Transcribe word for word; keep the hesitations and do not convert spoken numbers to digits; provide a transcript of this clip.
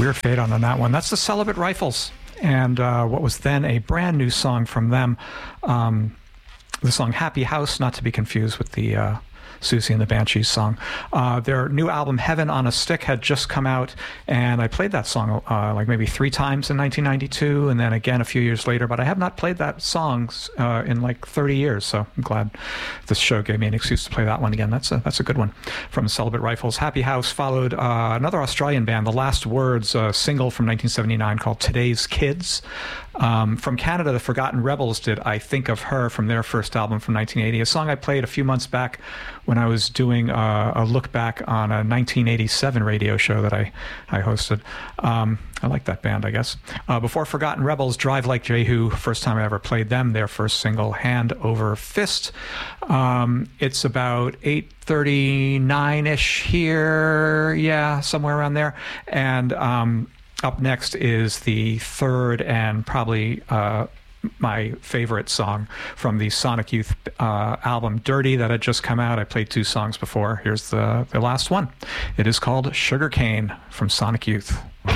Weird fade on, on that one. That's the Celibate Rifles, and uh, what was then a brand new song from them, um, the song Happy House, not to be confused with the uh, Susie and the Banshees song. Uh, their new album, Heaven on a Stick, had just come out, and I played that song uh, like maybe three times in nineteen ninety-two, and then again a few years later, but I have not played that song uh, in like thirty years, so I'm glad this show gave me an excuse to play that one again. That's a, that's a good one from Celibate Rifles. Happy House followed uh, another Australian band, The Last Words, a single from nineteen seventy-nine called Today's Kids. Um, from Canada, the Forgotten Rebels did I Think of Her from their first album from nineteen eighty, a song I played a few months back when I was doing a, a look back on a nineteen eighty-seven radio show that I, I hosted. Um, I like that band, I guess. Uh, before Forgotten Rebels, Drive Like Jehu, first time I ever played them, their first single, Hand Over Fist. Um, it's about eight thirty-nine-ish here, yeah, somewhere around there. And um, up next is the third and probably uh, my favorite song from the Sonic Youth uh, album, Dirty, that had just come out. I played two songs before. Here's the, the last one. It is called Sugarcane from Sonic Youth.